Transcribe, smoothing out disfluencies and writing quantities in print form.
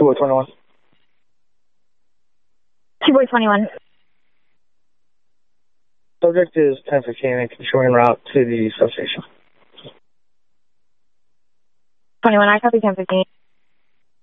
21. 2-21. Subject is 1015 and continuing route to the substation. 21, I copy 1015.